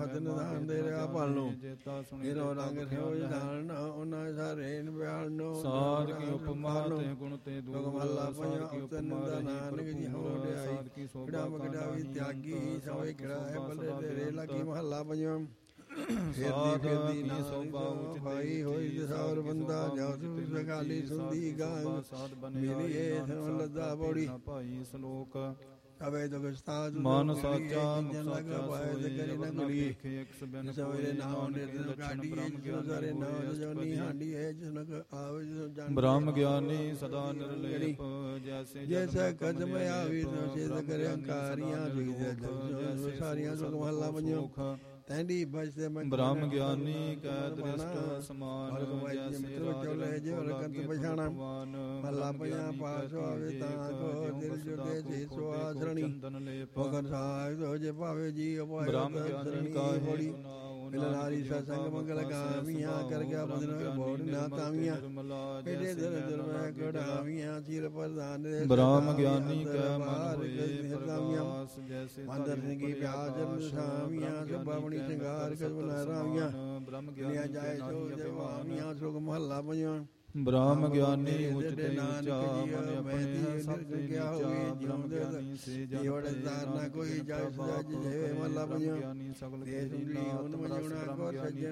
ਮਤ ਨਿਧਾਨ ਦੇ ਰਿਹਾ ਭਾਲੋ ਇਹੋ ਰੰਗ ਸਿਓ ਧਾਰਨ ਉਹਨਾਂ ਸਾਰੇ ਨਿਭਾਲਨੋ ਸਾਧ ਕੀ ਉਪਮਾ ਤੇ ਗੁਣ ਤੇ ਦੂਰ ਮਹਲਾ ਸਾਧ ਕੀ ਉਪਮਾ ਰਹੀ ਨਾਨਕ ਜੀ ਹੋ ਭਰਪੂਰ ਰਿਆਈ ਸਾਧ ਕੀ ਸੋਭਾ ਕਿਹੜਾ ਮਗੜਾ ਵੀ ਤਿਆਗੀ ਸੋਏ ਕਿਹੜਾ ਹੈ ਬੱਲੇ ਤੇਰੇ ਲਾਗੀ ਮਹੱਲਾ ਪੰਜਵਾਂ ਫਿਰਦੀ ਫਿਰਦੀ ਸੋਭਾ ਉਚ ਭਾਈ ਹੋਈ ਦਿਸਾਰ ਬੰਦਾ ਜਾ ਤੂੰ ਸਗਾਲੀ ਸੁੰਦੀ ਗਾਂ ਮੇਰੀ ਇਹ ਸਮ ਲੱਦਾ ਬੋੜੀ ਭਾਈ ਸ਼ਲੋਕ ਅਵੇ ਦਗਸਤਾਦ ਮਨ ਸਾਚਾ ਮੁਖ ਲਗਾ ਪਾਏ ਤੇ ਕਰੇ ਨਾ ਗੁਲੀ ਸਵੇਰੇ ਨਾਮ ਦੇ ਕਾਢੀ ਜੋ ਸਾਰੇ ਨਾਮ ਜੋਨੀ ਹਾਂਡੀ ਹੈ ਜਨਕ ਆਵੇ ਜੋ ਜਾਣ ਬ੍ਰਹਮ ਗਿਆਨੀ ਸਦਾ ਨਿਰਲੇਪ ਜੈਸਾ ਕਦਮ ਆਵੀ ਤੋ ਚੇਤ ਕਰੇ ਅੰਕਾਰੀਆਂ ਜੀ ਦੇ ਸਾਰੀਆਂ ਸੁਖ ਮਹੱਲਾ ਪੰਜੋ ਤੈਂਡੀ ਬਜਦੇ ਮੈਂ ਬ੍ਰਹਮ ਗਿਆਨੀ ਕੈ ਦ੍ਰਿਸ਼ਟ ਸਮਾਨ ਜੈਸੇ ਮਿੱਤਰ ਚੋਲੇ ਜੇ ਰਕੰਤ ਪਛਾਣਾ ਮਹੱਲਾ ਪੰਜਾ ਪਾਸ ਆਵੇ ਤਾਂ ਕੋ ਦਿਲ ਜੁਦੇ ਜੀ ਸੋ ਆਸਰਣੀ ਭਗਤ ਸਾਹਿਬ ਹੋ ਜੇ ਭਾਵੇ ਜੀ ਉਪਾਇ ਬ੍ਰਹਮ ਗਿਆਨੀ ਕਾਹੇ ਬੋੜੀ ਮਿਲਨਾਰੀ ਸਤਸੰਗ ਮੰਗਲ ਗਾਵੀਆਂ ਕਰ ਗਿਆ ਬਦਨ ਬੋੜ ਨਾ ਤਾਵੀਆਂ ਇਹਦੇ ਦਰ ਦਰ ਮੈਂ ਕਢਾਵੀਆਂ ਚਿਰ ਪ੍ਰਧਾਨ ਦੇ ਬ੍ਰਹਮ ਗਿਆਨੀ ਕੈ ਮਨ ਹੋਏ ਪ੍ਰਗਾਸ ਜੈਸੇ ਮੰਦਰ ਸਿੰਘੀ ਪਿਆਜਨ ਸਾਵੀਆਂ ਸਭਾਵਣੀ ਸ਼ਿੰਗਾਰ ਕਸਬਨਾ ਰਾਵੀਆਂ ਬ੍ਰਹਮ ਲਿਆ ਜਾਏ ਸੋ ਜਵਾਮੀਆਂ ਸੁਖ ਮਹੱਲਾ ਪੰਜਵਾਂ ਬ੍ਰਹਮ ਗਿਆਨੀ ਉਚਤੇ ਉੱਚਾ ਨਾਨਕ ਮਨ ਆਪਣੇ ਸਭ ਤੇ ਗਿਆ ਹੋਵੇ ਬ੍ਰਹਮ ਗਿਆਨੀ ਸੇ ਜਨ ਜੀਵਨ ਦਾਰਨਾ ਕੋਈ ਜਾਇ ਸਜਾ ਜੇ ਮਹੱਲਾ ਪੰਜਵਾਂ ਗਿਆਨੀ ਸਗਲ ਇਹ ਸੁਣੀ ਹੁਣ ਮਜਣਾ ਕੋ ਸੱਜਣ